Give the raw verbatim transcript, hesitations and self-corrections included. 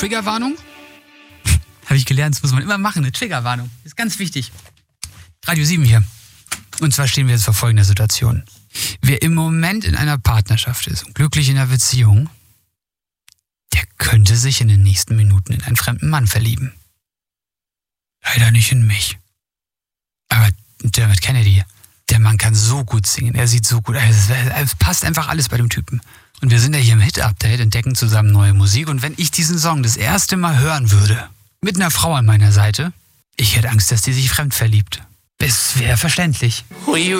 Triggerwarnung. Habe ich gelernt, das muss man immer machen, eine Triggerwarnung. Ist ganz wichtig. Radio sieben hier. Und zwar stehen wir jetzt vor folgender Situation. Wer im Moment in einer Partnerschaft ist und glücklich in einer Beziehung, der könnte sich in den nächsten Minuten in einen fremden Mann verlieben. Leider nicht in mich. Aber Dermot Kennedy, der Mann kann so gut singen, er sieht so gut aus, es passt einfach alles bei dem Typen. Und wir sind ja hier im Hit-Update, entdecken zusammen neue Musik. Und wenn ich diesen Song das erste Mal hören würde, mit einer Frau an meiner Seite, ich hätte Angst, dass die sich fremd verliebt. Es wäre verständlich.